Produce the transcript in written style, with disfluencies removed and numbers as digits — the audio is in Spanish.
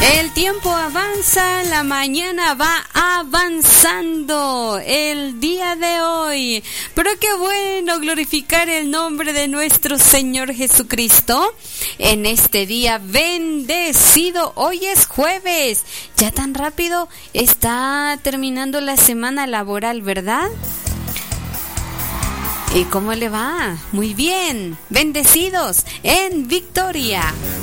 El tiempo avanza, la mañana va avanzando el día de hoy. Pero qué bueno glorificar el nombre de nuestro Señor Jesucristo en este día bendecido. Hoy es jueves. Ya tan rápido está terminando la semana laboral, ¿verdad? ¿Y cómo le va? Muy bien. Bendecidos en victoria.